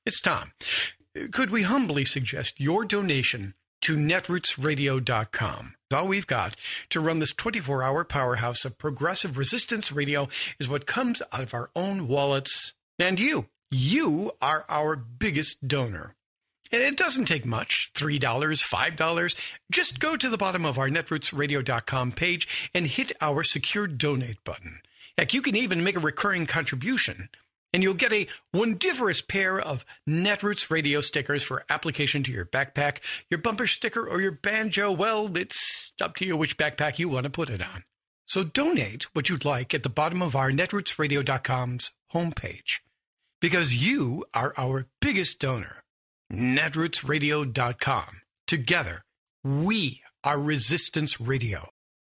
It's Tom. Could we humbly suggest your donation to netrootsradio.com? All we've got to run this 24-hour powerhouse of progressive resistance radio is what comes out of our own wallets. And you are our biggest donor. And it doesn't take much, $3, $5. Just go to the bottom of our netrootsradio.com page and hit our secure donate button. Heck, you can even make a recurring contribution, and you'll get a wondiferous pair of Netroots radio stickers for application to your backpack, your bumper sticker, or your banjo. Well, it's up to you which backpack you want to put it on. So donate what you'd like at the bottom of our netrootsradio.com's homepage, because you are our biggest donor. netrootsradio.com. Together, we are Resistance Radio.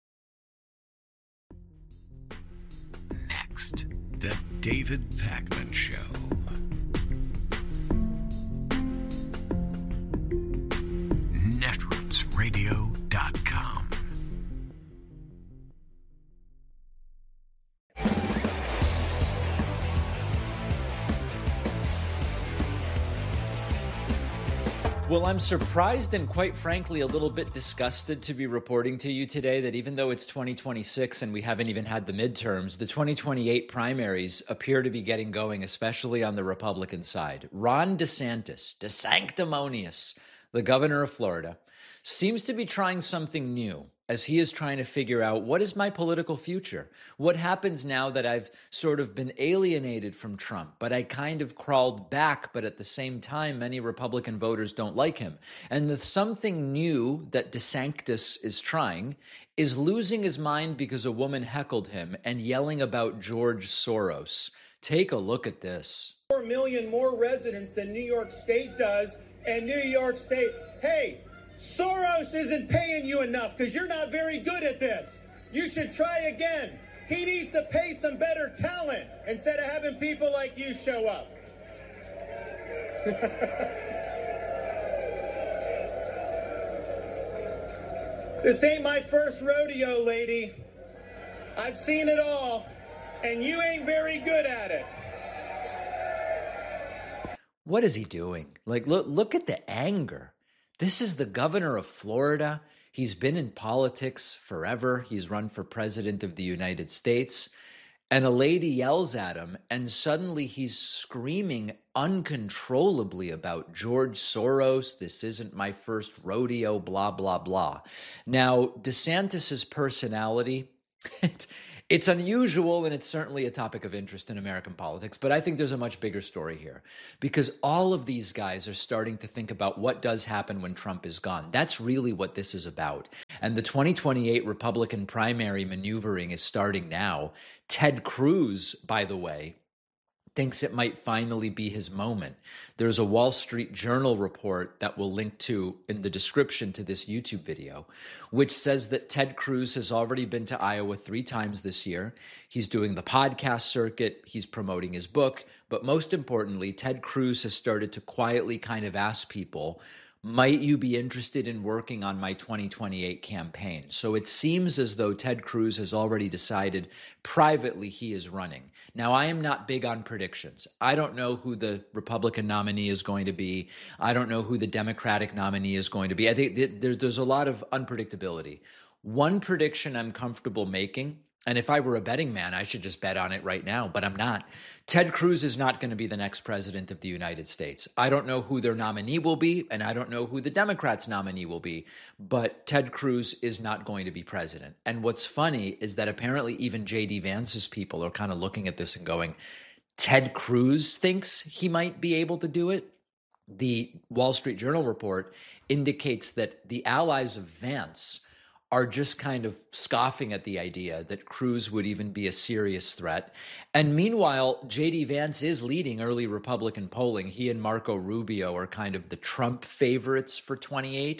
Next, The David Pakman Show. netrootsradio.com. Well, I'm surprised and quite frankly a little bit disgusted to be reporting to you today that even though it's 2026 and we haven't even had the midterms, the 2028 primaries appear to be getting going, especially on the Republican side. Ron DeSantis, DeSanctimonious, the governor of Florida, seems to be trying something new as he is trying to figure out, what is my political future? What happens now that I've sort of been alienated from Trump, but I kind of crawled back, but at the same time, many Republican voters don't like him. And the something new that DeSantis is trying is losing his mind because a woman heckled him and yelling about George Soros. Take a look at this. 4 million more residents than New York State does, and New York State, hey, Soros isn't paying you enough because you're not very good at this. You should try again. He needs to pay some better talent instead of having people like you show up. This ain't my first rodeo, lady. I've seen it all, and you ain't very good at it. What is he doing? Like, look at the anger. This is the governor of Florida. He's been in politics forever. He's run for president of the United States. And a lady yells at him, and suddenly he's screaming uncontrollably about George Soros. This isn't my first rodeo, blah, blah, blah. Now, DeSantis's personality, it's unusual, and it's certainly a topic of interest in American politics, but I think there's a much bigger story here because all of these guys are starting to think about what does happen when Trump is gone. That's really what this is about. And the 2028 Republican primary maneuvering is starting now. Ted Cruz, by the way, thinks it might finally be his moment. There's a Wall Street Journal report that we'll link to in the description to this YouTube video, which says that Ted Cruz has already been to Iowa 3 times this year. He's doing the podcast circuit. He's promoting his book. But most importantly, Ted Cruz has started to quietly kind of ask people, might you be interested in working on my 2028 campaign? So it seems as though Ted Cruz has already decided privately he is running. Now, I am not big on predictions. I don't know who the Republican nominee is going to be. I don't know who the Democratic nominee is going to be. I think there's a lot of unpredictability. One prediction I'm comfortable making, and if I were a betting man, I should just bet on it right now, but I'm not. Ted Cruz is not going to be the next president of the United States. I don't know who their nominee will be, and I don't know who the Democrats' nominee will be, but Ted Cruz is not going to be president. And what's funny is that apparently even J.D. Vance's people are kind of looking at this and going, Ted Cruz thinks he might be able to do it? The Wall Street Journal report indicates that the allies of Vance are just kind of scoffing at the idea that Cruz would even be a serious threat. And meanwhile, J.D. Vance is leading early Republican polling. He and Marco Rubio are kind of the Trump favorites for 28.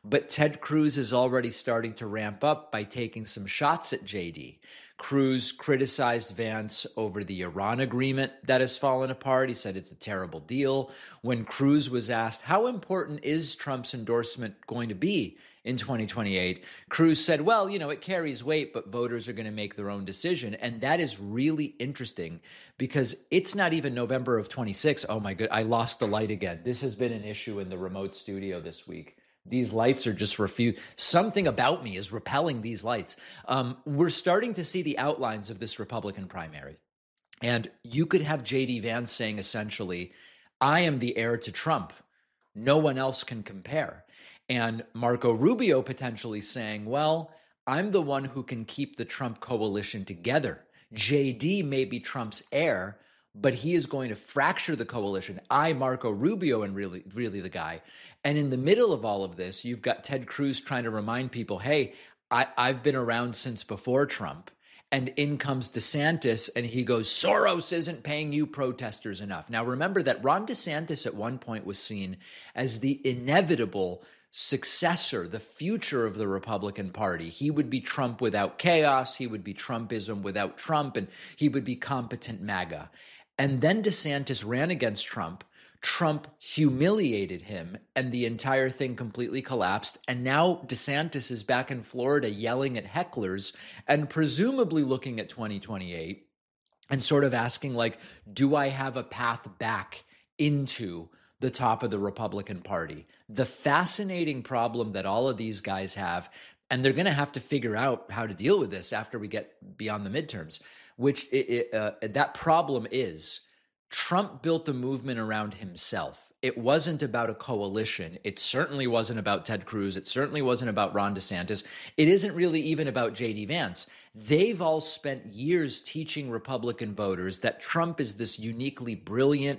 But Ted Cruz is already starting to ramp up by taking some shots at JD. Cruz criticized Vance over the Iran agreement that has fallen apart. He said it's a terrible deal. When Cruz was asked, how important is Trump's endorsement going to be in 2028? Cruz said, well, it carries weight, but voters are going to make their own decision. And that is really interesting because it's not even November of 26. Oh my God, I lost the light again. This has been an issue in the remote studio this week. These lights are just refused. Something about me is repelling these lights. We're starting to see the outlines of this Republican primary. And you could have J.D. Vance saying essentially, I am the heir to Trump. No one else can compare. And Marco Rubio potentially saying, well, I'm the one who can keep the Trump coalition together. J.D. may be Trump's heir, but he is going to fracture the coalition. Marco Rubio, am really the guy. And in the middle of all of this, you've got Ted Cruz trying to remind people, hey, I've been around since before Trump. And in comes DeSantis, and he goes, Soros isn't paying you protesters enough. Now, remember that Ron DeSantis at one point was seen as the inevitable successor, the future of the Republican Party. He would be Trump without chaos. He would be Trumpism without Trump, and he would be competent MAGA. And then DeSantis ran against Trump. Trump humiliated him, and the entire thing completely collapsed. And now DeSantis is back in Florida yelling at hecklers and presumably looking at 2028 and sort of asking, like, do I have a path back into the top of the Republican Party? The fascinating problem that all of these guys have, and they're going to have to figure out how to deal with this after we get beyond the midterms, which that problem is Trump built a movement around himself. It wasn't about a coalition. It certainly wasn't about Ted Cruz. It certainly wasn't about Ron DeSantis. It isn't really even about J.D. Vance. They've all spent years teaching Republican voters that Trump is this uniquely brilliant,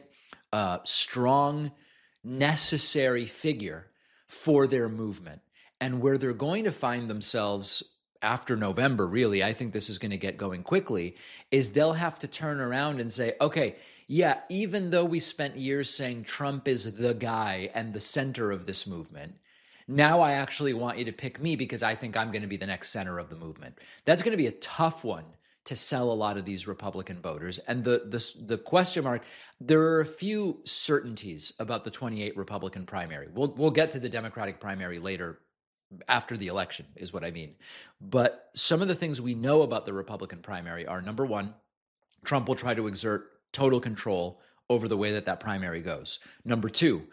strong, necessary figure for their movement. And where they're going to find themselves after November, really, I think this is going to get going quickly, is they'll have to turn around and say, okay, yeah, even though we spent years saying Trump is the guy and the center of this movement, now I actually want you to pick me because I think I'm going to be the next center of the movement. That's going to be a tough one to sell a lot of these Republican voters. And the question mark, there are a few certainties about the 28 Republican primary. We'll get to the Democratic primary later after the election is what I mean. But some of the things we know about the Republican primary are, number one, Trump will try to exert total control over the way that primary goes. Number two,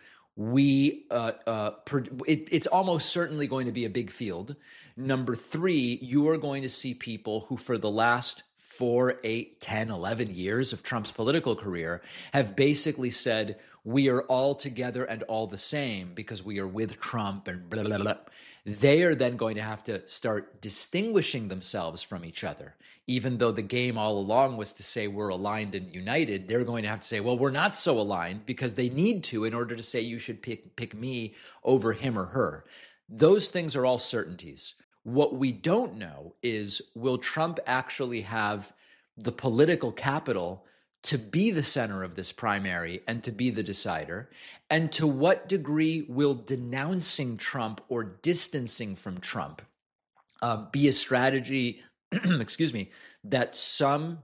it's almost certainly going to be a big field. Number three, you are going to see people who for the last 4, 8, 10, 11 years of Trump's political career have basically said, we are all together and all the same because we are with Trump and blah, blah, blah. They are then going to have to start distinguishing themselves from each other. Even though the game all along was to say we're aligned and united, they're going to have to say, well, we're not so aligned because they need to in order to say you should pick me over him or her. Those things are all certainties. What we don't know is, will Trump actually have the political capital to be the center of this primary and to be the decider? And to what degree will denouncing Trump or distancing from Trump be a strategy, excuse me, that some,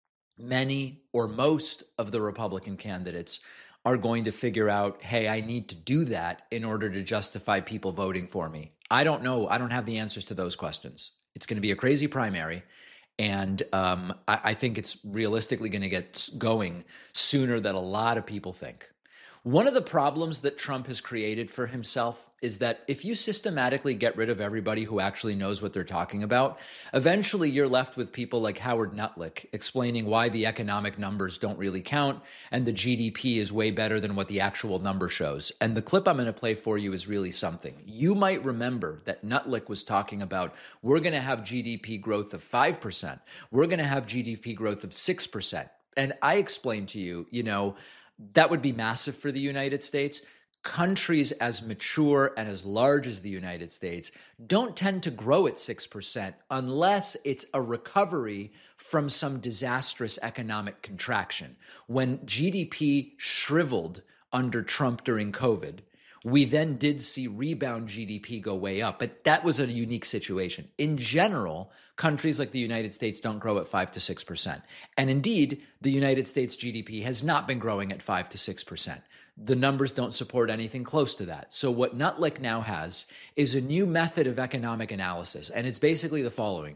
many, or most of the Republican candidates are going to figure out, hey, I need to do that in order to justify people voting for me? I don't know. I don't have the answers to those questions. It's going to be a crazy primary. And I think it's realistically going to get going sooner than a lot of people think. One of the problems that Trump has created for himself is that if you systematically get rid of everybody who actually knows what they're talking about, eventually you're left with people like Howard Nutlick explaining why the economic numbers don't really count and the GDP is way better than what the actual number shows. And the clip I'm going to play for you is really something. You might remember that Nutlick was talking about, we're going to have GDP growth of 5%. We're going to have GDP growth of 6%. And I explained to you, that would be massive for the United States. Countries as mature and as large as the United States don't tend to grow at 6% unless it's a recovery from some disastrous economic contraction. When GDP shriveled under Trump during COVID, We then did see rebound GDP go way up, but that was a unique situation. In general, countries like the United States don't grow at 5 to 6%. And indeed, the United States GDP has not been growing at 5 to 6%. The numbers don't support anything close to that. So what Nutlick now has is a new method of economic analysis, and it's basically the following.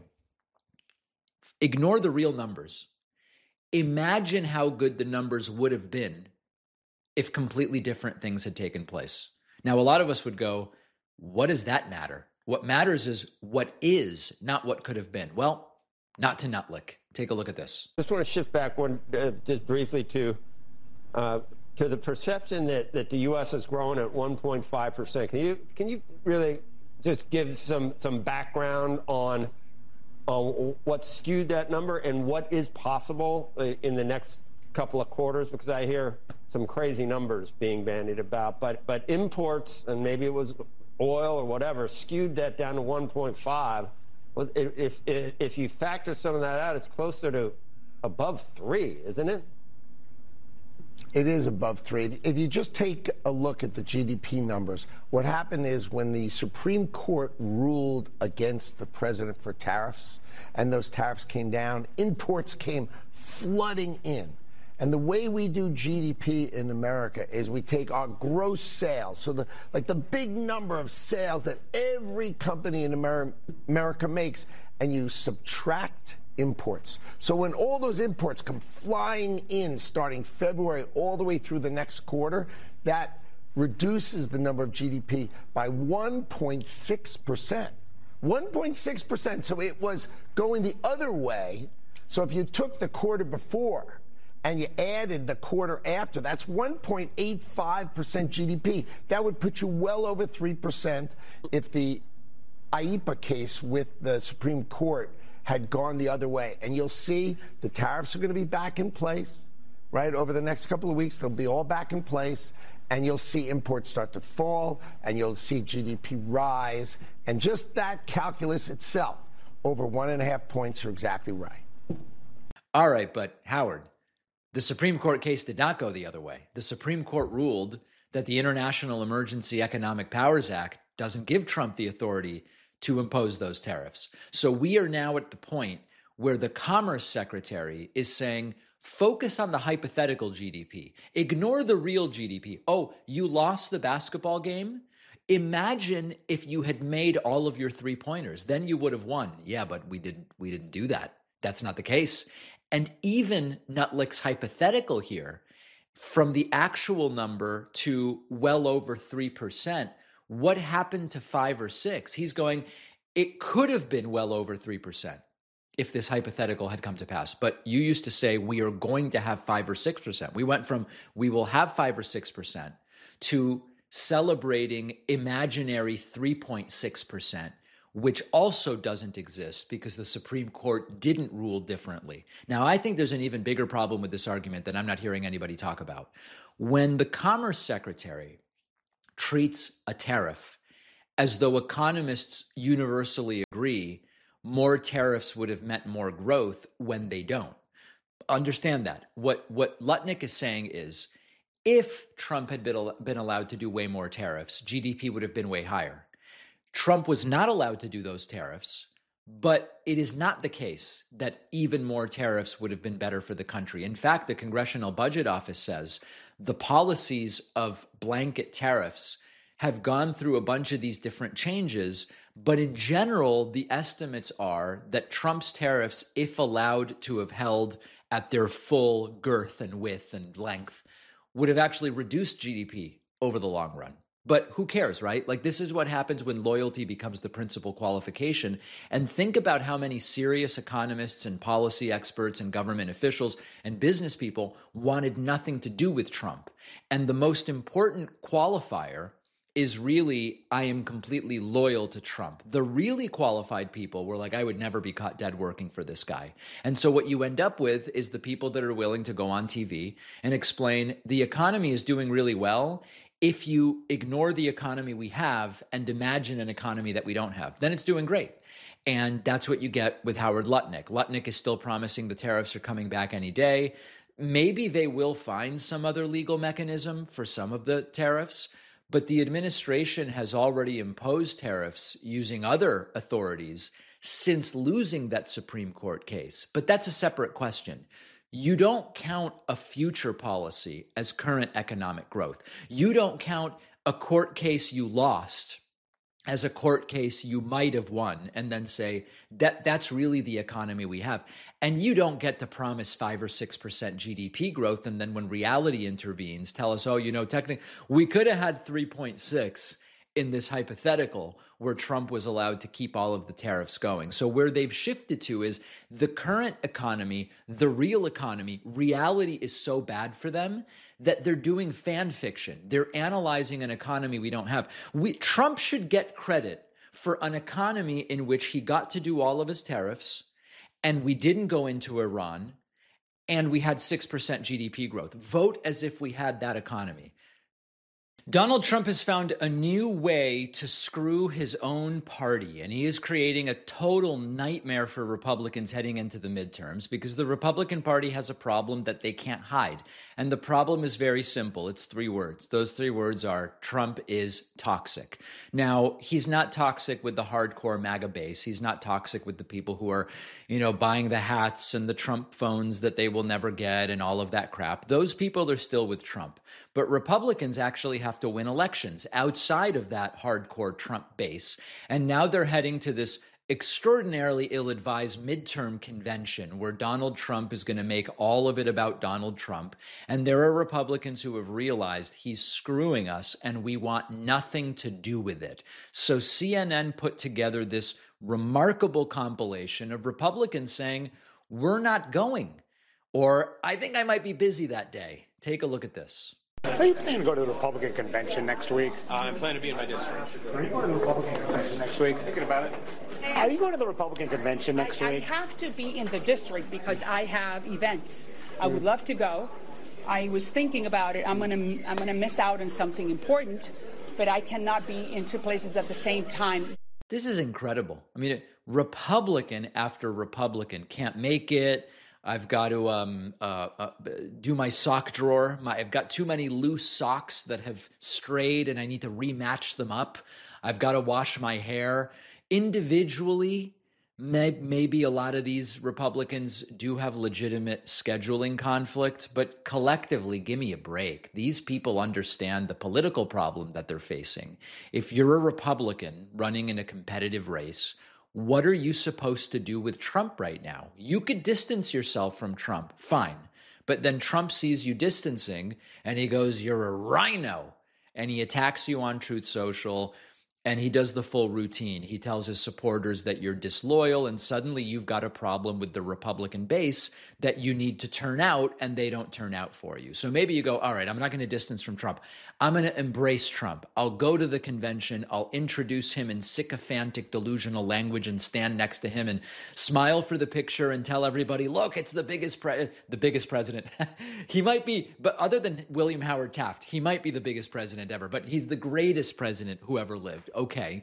Ignore the real numbers. Imagine how good the numbers would have been if completely different things had taken place. Now, a lot of us would go, what does that matter? What matters is what is, not what could have been. Well, not to Nutlick. Take a look at this. Just want to shift back just briefly to the perception that the U.S. is growing at 1.5%. Can you really just give some background on what skewed that number and what is possible in the next couple of quarters? Because I hear some crazy numbers being bandied about, but imports, and maybe it was oil or whatever, skewed that down to 1.5. If you factor some of that out, it's closer to above 3, isn't it? It is above 3. If you just take a look at the GDP numbers, what happened is when the Supreme Court ruled against the president for tariffs, and those tariffs came down, imports came flooding in. And the way we do GDP in America is we take our gross sales, so the big number of sales that every company in America makes, and you subtract imports. So when all those imports come flying in starting February all the way through the next quarter, that reduces the number of GDP by 1.6%. 1.6%. So it was going the other way. So if you took the quarter before and you added the quarter after, that's 1.85% GDP. That would put you well over 3% if the IEEPA case with the Supreme Court had gone the other way. And you'll see the tariffs are going to be back in place, right? Over the next couple of weeks, they'll be all back in place. And you'll see imports start to fall, and you'll see GDP rise. And just that calculus itself, over 1.5 points, are exactly right. All right, but Howard, the Supreme Court case did not go the other way. The Supreme Court ruled that the International Emergency Economic Powers Act doesn't give Trump the authority to impose those tariffs. So we are now at the point where the Commerce Secretary is saying, focus on the hypothetical GDP. Ignore the real GDP. Oh, you lost the basketball game? Imagine if you had made all of your three-pointers. Then you would have won. Yeah, but we didn't do that. That's not the case. And even Nutlick's hypothetical here, from the actual number to well over 3%, what happened to 5 or 6? He's going, it could have been well over 3% if this hypothetical had come to pass. But you used to say we are going to have 5 or 6%. We went from we will have 5 or 6% to celebrating imaginary 3.6%, which also doesn't exist because the Supreme Court didn't rule differently. Now, I think there's an even bigger problem with this argument that I'm not hearing anybody talk about. When the Commerce Secretary treats a tariff as though economists universally agree more tariffs would have meant more growth when they don't. Understand that. What Lutnick is saying is if Trump had been allowed to do way more tariffs, GDP would have been way higher. Trump was not allowed to do those tariffs, but it is not the case that even more tariffs would have been better for the country. In fact, the Congressional Budget Office says the policies of blanket tariffs have gone through a bunch of these different changes, but in general, the estimates are that Trump's tariffs, if allowed to have held at their full girth and width and length, would have actually reduced GDP over the long run. But who cares, right? Like, this is what happens when loyalty becomes the principal qualification. And think about how many serious economists and policy experts and government officials and business people wanted nothing to do with Trump. And the most important qualifier is really, I am completely loyal to Trump. The really qualified people were like, I would never be caught dead working for this guy. And so what you end up with is the people that are willing to go on TV and explain the economy is doing really well. If you ignore the economy we have and imagine an economy that we don't have, then it's doing great. And that's what you get with Howard Lutnick. Lutnick is still promising the tariffs are coming back any day. Maybe they will find some other legal mechanism for some of the tariffs, But the administration has already imposed tariffs using other authorities since losing that Supreme Court case. But that's a separate question. You don't count a future policy as current economic growth. You don't count a court case you lost as a court case you might have won and then say that's really the economy we have. And you don't get to promise 5 or 6% GDP growth and then when reality intervenes, tell us, technically we could have had 3.6 in this hypothetical where Trump was allowed to keep all of the tariffs going. So where they've shifted to is the current economy, the real economy, reality is so bad for them that they're doing fan fiction. They're analyzing an economy we don't have. Trump should get credit for an economy in which he got to do all of his tariffs and we didn't go into Iran and we had 6% GDP growth. Vote as if we had that economy. Donald Trump has found a new way to screw his own party, and he is creating a total nightmare for Republicans heading into the midterms because the Republican Party has a problem that they can't hide. And the problem is very simple. It's 3 words. Those 3 words are Trump is toxic. Now, he's not toxic with the hardcore MAGA base. He's not toxic with the people who are, buying the hats and the Trump phones that they will never get and all of that crap. Those people are still with Trump. But Republicans actually have to win elections outside of that hardcore Trump base. And now they're heading to this extraordinarily ill-advised midterm convention where Donald Trump is going to make all of it about Donald Trump. And there are Republicans who have realized he's screwing us and we want nothing to do with it. So CNN put together this remarkable compilation of Republicans saying, we're not going, or I think I might be busy that day. Take a look at this. Are you planning to go to the Republican convention next week? I'm planning to be in my district. Are you going to the Republican convention next week? Thinking about it. Are you going to the Republican convention next week? I have to be in the district because I have events. I would love to go. I was thinking about it. I'm gonna miss out on something important, but I cannot be in 2 places at the same time. This is incredible. I mean, Republican after Republican can't make it. I've got to do my sock drawer. I've got too many loose socks that have strayed and I need to rematch them up. I've got to wash my hair. Individually, maybe a lot of these Republicans do have legitimate scheduling conflict, but collectively, give me a break. These people understand the political problem that they're facing. If you're a Republican running in a competitive race, what are you supposed to do with Trump right now? You could distance yourself from Trump, fine. But then Trump sees you distancing and he goes, you're a rhino. And he attacks you on Truth Social and he does the full routine. He tells his supporters that you're disloyal and suddenly you've got a problem with the Republican base that you need to turn out and they don't turn out for you. So maybe you go, all right, I'm not going to distance from Trump. I'm going to embrace Trump. I'll go to the convention. I'll introduce him in sycophantic, delusional language and stand next to him and smile for the picture and tell everybody, look, it's the biggest president. He might be, but other than William Howard Taft, he might be the biggest president ever, but he's the greatest president who ever lived. Okay.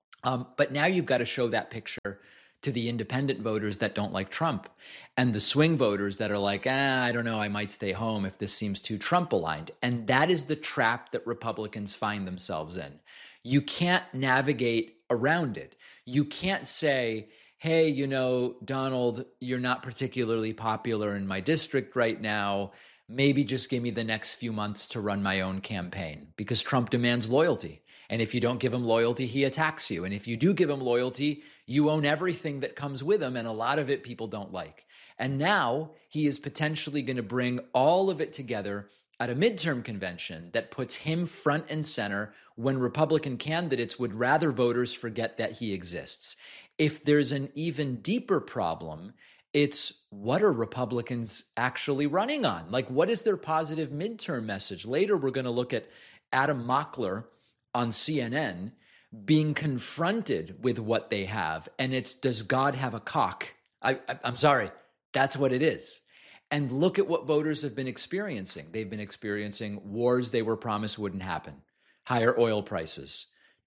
But now you've got to show that picture to the independent voters that don't like Trump and the swing voters that are like, I don't know, I might stay home if this seems too Trump aligned. And that is the trap that Republicans find themselves in. You can't navigate around it. You can't say, hey, Donald, you're not particularly popular in my district right now. Maybe just give me the next few months to run my own campaign, because Trump demands loyalty. And if you don't give him loyalty, he attacks you. And if you do give him loyalty, you own everything that comes with him. And a lot of it people don't like. And now he is potentially going to bring all of it together at a midterm convention that puts him front and center when Republican candidates would rather voters forget that he exists. If there's an even deeper problem, it's what are Republicans actually running on? Like, what is their positive midterm message? Later, we're going to look at Adam Mockler on CNN being confronted with what they have. And it's, does God have a cock? I'm sorry, that's what it is. And look at what voters have been experiencing. They've been experiencing wars they were promised wouldn't happen, higher oil prices,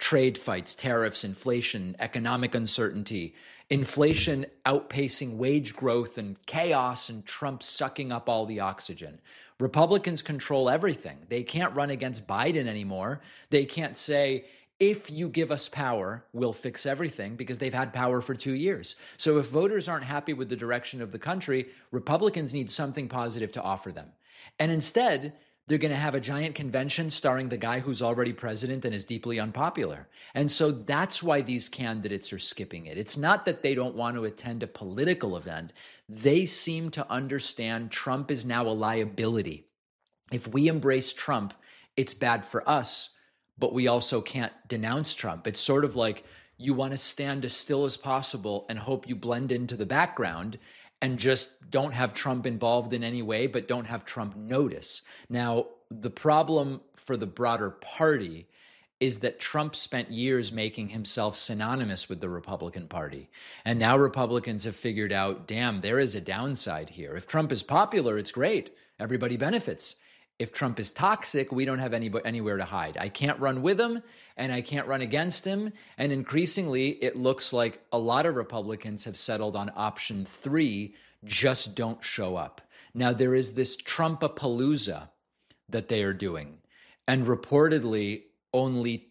trade fights, tariffs, inflation, economic uncertainty, inflation outpacing wage growth and chaos, and Trump sucking up all the oxygen. Republicans control everything. They can't run against Biden anymore. They can't say, if you give us power, we'll fix everything, because they've had power for 2 years. So if voters aren't happy with the direction of the country, Republicans need something positive to offer them. And instead, they're going to have a giant convention starring the guy who's already president and is deeply unpopular. And so that's why these candidates are skipping it. It's not that they don't want to attend a political event. They seem to understand Trump is now a liability. If we embrace Trump, it's bad for us, but we also can't denounce Trump. It's sort of like you want to stand as still as possible and hope you blend into the background and just don't have Trump involved in any way, but don't have Trump notice. Now, the problem for the broader party is that Trump spent years making himself synonymous with the Republican Party. And now Republicans have figured out, damn, there is a downside here. If Trump is popular, it's great. Everybody benefits. If Trump is toxic, we don't have anywhere to hide. I can't run with him, and I can't run against him. And increasingly, it looks like a lot of Republicans have settled on option 3, just don't show up. Now, there is this Trumpapalooza that they are doing. And reportedly, only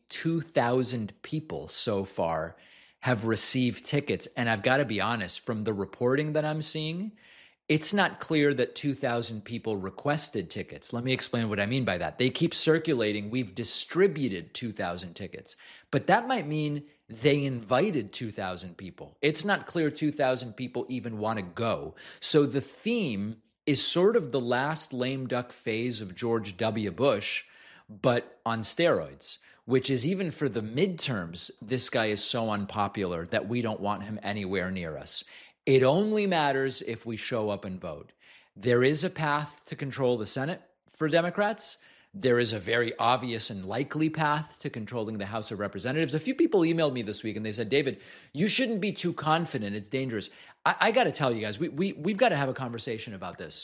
2,000 people so far have received tickets. And I've got to be honest, from the reporting that I'm seeing, it's not clear that 2,000 people requested tickets. Let me explain what I mean by that. They keep circulating, we've distributed 2,000 tickets, but that might mean they invited 2,000 people. It's not clear 2,000 people even want to go. So the theme is sort of the last lame duck phase of George W. Bush, but on steroids, which is even for the midterms, this guy is so unpopular that we don't want him anywhere near us. It only matters if we show up and vote. There is a path to control the Senate for Democrats. There is a very obvious and likely path to controlling the House of Representatives. A few people emailed me this week and they said, David, you shouldn't be too confident. It's dangerous. I got to tell you guys, we've got to have a conversation about this.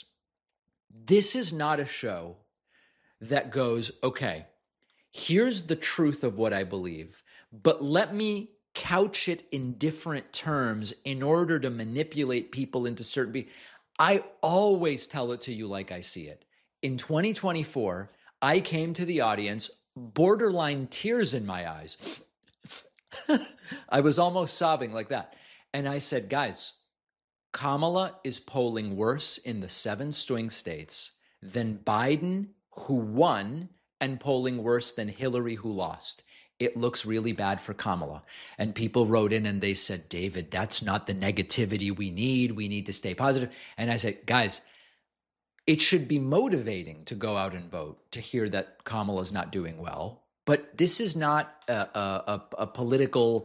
This is not a show that goes, okay, here's the truth of what I believe, but let me couch it in different terms in order to manipulate people into certain. I always tell it to you like I see it. In 2024, I came to the audience, borderline tears in my eyes. I was almost sobbing like that. And I said, guys, Kamala is polling worse in the 7 swing states than Biden, who won, and polling worse than Hillary, who lost. It looks really bad for Kamala. And people wrote in and they said, David, that's not the negativity we need. We need to stay positive. And I said, guys, it should be motivating to go out and vote, to hear that Kamala's not doing well. But this is not a political,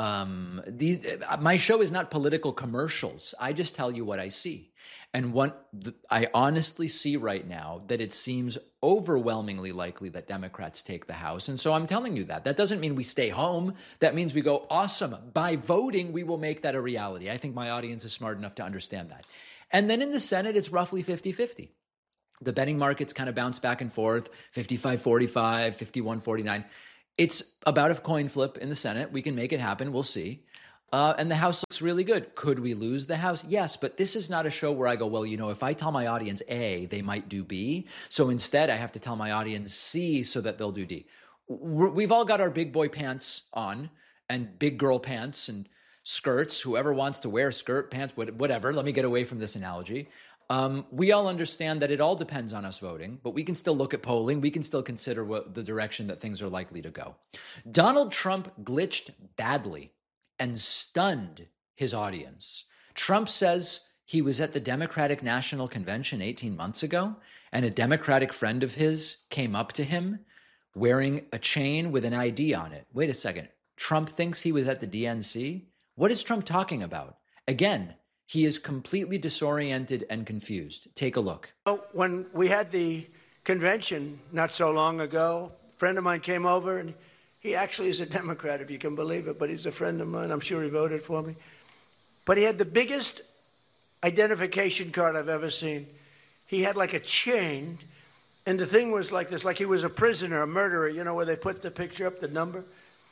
my show is not political commercials. I just tell you what I see. And I honestly see right now that it seems overwhelmingly likely that Democrats take the House. And so I'm telling you that. That doesn't mean we stay home. That means we go, awesome. By voting, we will make that a reality. I think my audience is smart enough to understand that. And then in the Senate, it's roughly 50-50. The betting markets kind of bounce back and forth, 55-45, 51-49. It's about a coin flip in the Senate. We can make it happen. We'll see. And the House looks really good. Could we lose the House? Yes, but this is not a show where I go, well, if I tell my audience A, they might do B. So instead, I have to tell my audience C so that they'll do D. We've all got our big boy pants on and big girl pants and skirts. Whoever wants to wear skirt, pants, whatever. Let me get away from this analogy. We all understand that it all depends on us voting, but we can still look at polling. We can still consider the direction that things are likely to go. Donald Trump glitched badly and stunned his audience. Trump says he was at the Democratic National Convention 18 months ago, and a Democratic friend of his came up to him wearing a chain with an ID on it. Wait a second. Trump thinks he was at the DNC? What is Trump talking about? Again, he is completely disoriented and confused. Take a look. When we had the convention not so long ago, a friend of mine came over, and he actually is a Democrat, if you can believe it, but he's a friend of mine. I'm sure he voted for me. But he had the biggest identification card I've ever seen. He had like a chain, and the thing was like this, like he was a prisoner, a murderer, where they put the picture up, the number.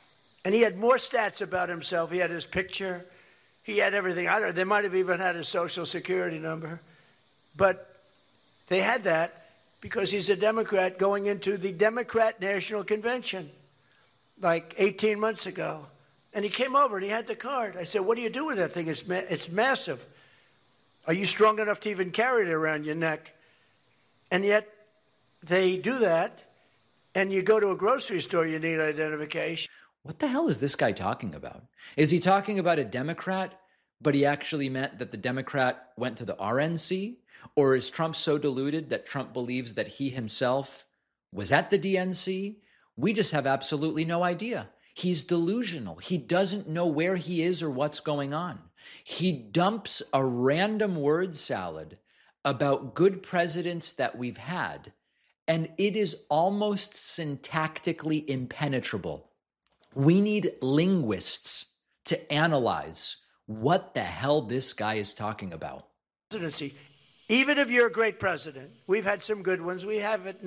And he had more stats about himself. He had his picture. He had everything. I don't know, they might have even had his social security number. But they had that because he's a Democrat going into the Democrat National Convention like 18 months ago. And he came over and he had the card. I said, what do you do with that thing? It's massive. Are you strong enough to even carry it around your neck? And yet they do that. And you go to a grocery store, you need identification. What the hell is this guy talking about? Is he talking about a Democrat, but he actually meant that the Democrat went to the RNC? Or is Trump so deluded that Trump believes that he himself was at the DNC? We just have absolutely no idea. He's delusional. He doesn't know where he is or what's going on. He dumps a random word salad about good presidents that we've had, and it is almost syntactically impenetrable. We need linguists to analyze what the hell this guy is talking about. Presidency. Even if you're a great president, we've had some good ones. We've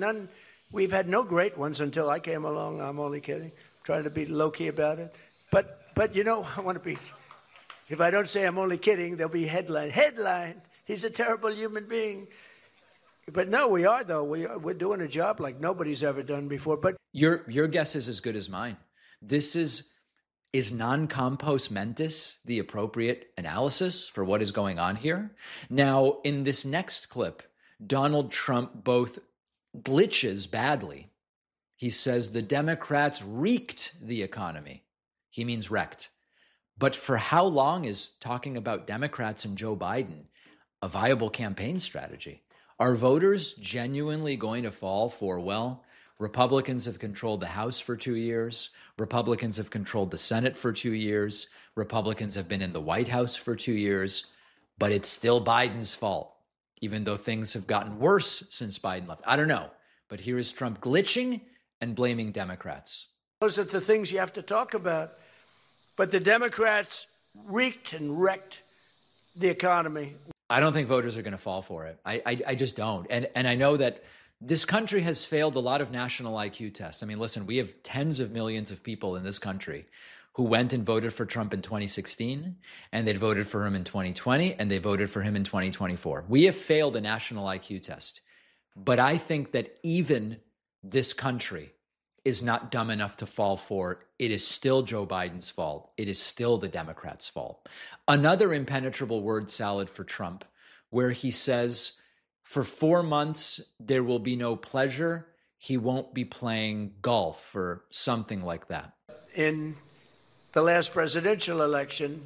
had no great ones until I came along. I'm only kidding. Trying to be low-key about it. But you know, I want to be, if I don't say I'm only kidding, there'll be headline. He's a terrible human being. But no, we are, though. We're doing a job like nobody's ever done before. But your guess is as good as mine. This is non compos mentis the appropriate analysis for what is going on here? Now, in this next clip, Donald Trump both glitches badly. He says the Democrats wrecked the economy. He means wrecked. But for how long is talking about Democrats and Joe Biden a viable campaign strategy? Are voters genuinely going to fall for, well, Republicans have controlled the House for 2 years. Republicans have controlled the Senate for 2 years. Republicans have been in the White House for 2 years. But it's still Biden's fault, even though things have gotten worse since Biden left. I don't know. But here is Trump glitching and blaming Democrats. those are the things you have to talk about. But the Democrats wreaked and wrecked the economy. I don't think voters are going to fall for it. I just don't. And I know that this country has failed a lot of national IQ tests. I mean, listen, we have tens of millions of people in this country who went and voted for Trump in 2016, and they voted for him in 2020, and they voted for him in 2024. We have failed a national IQ test. But I think that even this country is not dumb enough to fall for it. It is still Joe Biden's fault. It is still the Democrats' fault. Another impenetrable word salad for Trump, where he says, for 4 months, there will be no pleasure. He won't be playing golf or something like that. In the last presidential election,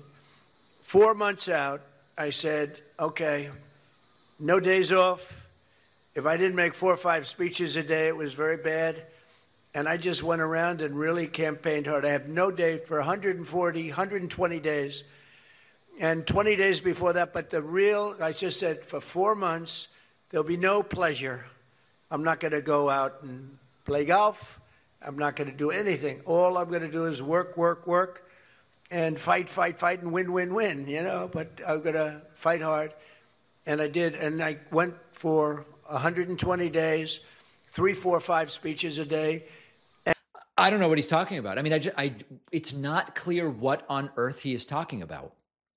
4 months out, I said, okay, no days off. If I didn't make 4 or 5 speeches a day, it was very bad. And I just went around and really campaigned hard. I have no day for 140, 120 days. And 20 days before that, but I just said for 4 months, there'll be no pleasure. I'm not going to go out and play golf. I'm not going to do anything. All I'm going to do is work, and fight, and win, you know. But I'm going to fight hard. And I did. And I went for 120 days, 3, 4, 5 speeches a day. I don't know what he's talking about. I mean, it's not clear what on earth he is talking about.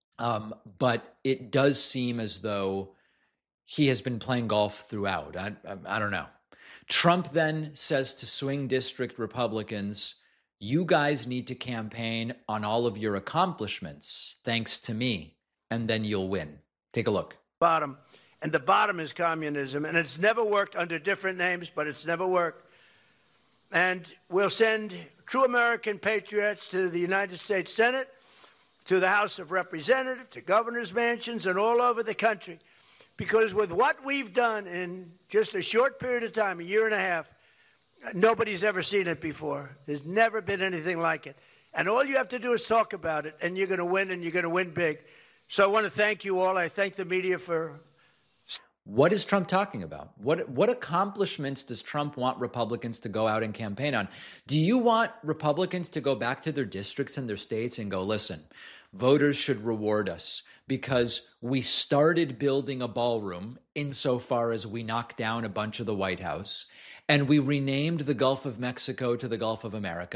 But it does seem as though he has been playing golf throughout. I don't know. Trump then says to swing district Republicans, you guys need to campaign on all of your accomplishments, thanks to me, and then you'll win. Take a look. Bottom. And the bottom is communism. And it's never worked under different names, but it's never worked. And we'll send true American patriots to the United States Senate, to the House of Representatives, to governors' mansions, and all over the country. Because with what we've done in just a short period of time, 1.5 years, nobody's ever seen it before. There's never been anything like it. And all you have to do is talk about it, and you're going to win, and you're going to win big. So I want to thank you all. I thank the media for... What is Trump talking about? What accomplishments does Trump want Republicans to go out and campaign on? Do you want Republicans to go back to their districts and their states and go, listen, voters should reward us because we started building a ballroom insofar as we knocked down a bunch of the White House, and we renamed the Gulf of Mexico to the Gulf of America,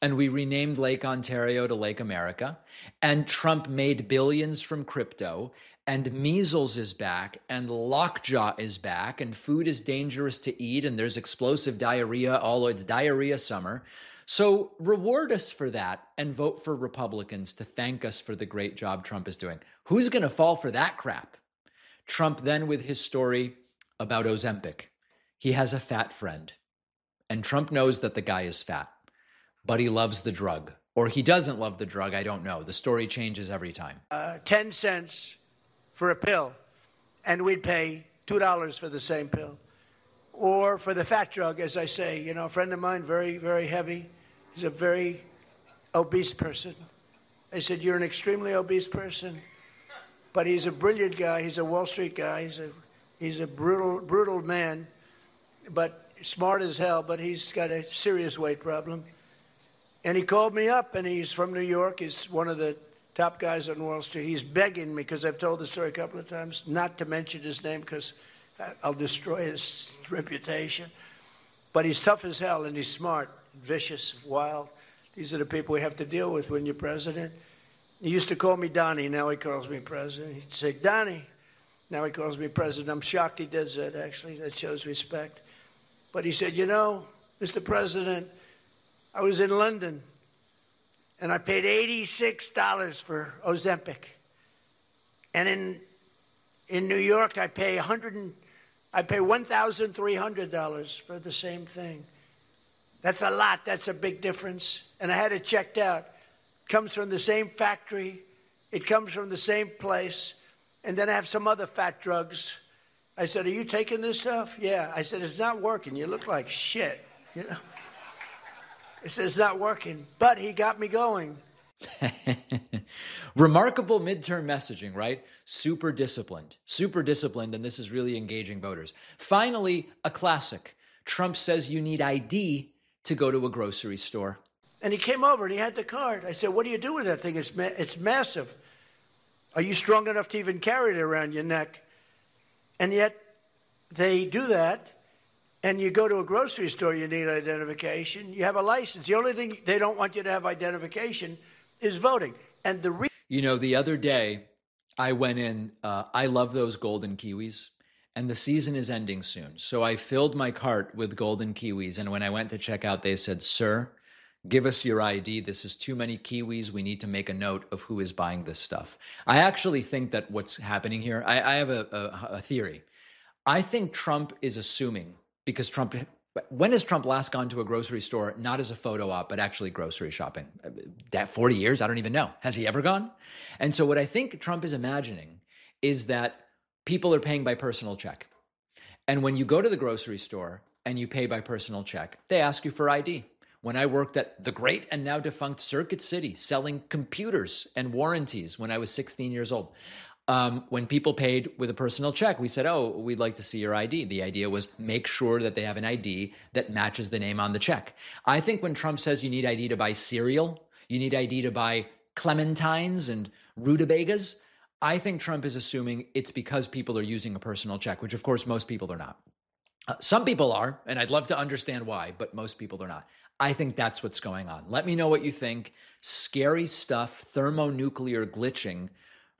and we renamed Lake Ontario to Lake America, and Trump made billions from crypto, and measles is back, and lockjaw is back, and food is dangerous to eat, and there's explosive diarrhea, although it's diarrhea summer. So reward us for that and vote for Republicans to thank us for the great job Trump is doing. Who's going to fall for that crap? Trump then with his story about Ozempic. He has a fat friend, and Trump knows that the guy is fat, but he loves the drug. Or he doesn't love the drug, I don't know. The story changes every time. 10 cents for a pill, and we'd pay $2 for the same pill. Or for the fat drug, as I say, you know, a friend of mine, very, very heavy. He's a very obese person. I said, you're an extremely obese person, but he's a brilliant guy. He's a Wall Street guy. He's a brutal man, but smart as hell, but he's got a serious weight problem. And he called me up, and he's from New York. He's one of the top guys on Wall Street. He's begging me, because I've told the story a couple of times, not to mention his name, because I'll destroy his reputation. But he's tough as hell, and he's smart, vicious, wild. These are the people we have to deal with when you're president. He used to call me Donnie. Now he calls me president. He'd say, Donnie. Now he calls me president. I'm shocked he does that, actually. That shows respect. But he said, you know, Mr. President, I was in London, and I paid $86 for Ozempic. And in New York, I pay $1,300 for the same thing. That's a lot. That's a big difference. And I had it checked out. It comes from the same factory. It comes from the same place. And then I have some other fat drugs. I said, are you taking this stuff? Yeah. I said, it's not working. You look like shit. You know? I said, it's not working. But he got me going. Remarkable midterm messaging, right? Super disciplined, and this is really engaging voters. Finally, a classic. Trump says you need ID to go to a grocery store. And he came over and he had the card. I said, what do you do with that thing? It's massive. Are you strong enough to even carry it around your neck? And yet they do that. And you go to a grocery store, you need identification. You have a license. The only thing they don't want you to have identification is voting. And the other day I went in, I love those golden kiwis, and the season is ending soon. So I filled my cart with golden kiwis. And when I went to check out, they said, sir, give us your ID. This is too many kiwis. We need to make a note of who is buying this stuff. I actually think that what's happening here, I have a theory. I think Trump is assuming, because when has Trump last gone to a grocery store, not as a photo op, but actually grocery shopping? That 40 years? I don't even know. Has he ever gone? And so what I think Trump is imagining is that people are paying by personal check. And when you go to the grocery store and you pay by personal check, they ask you for ID. When I worked at the great and now defunct Circuit City selling computers and warranties when I was 16 years old, when people paid with a personal check, we said, oh, we'd like to see your ID. The idea was make sure that they have an ID that matches the name on the check. I think when Trump says you need ID to buy cereal, you need ID to buy clementines and rutabagas, I think Trump is assuming it's because people are using a personal check, which of course most people are not. Some people are, and I'd love to understand why, but most people are not. I think that's what's going on. Let me know what you think. Scary stuff, thermonuclear glitching